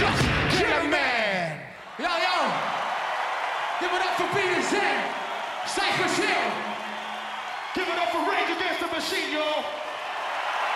just kill a man. Yo, yo. Give it up for BZ. Cypress Hill. Give it up for Rage Against the Machine, y'all.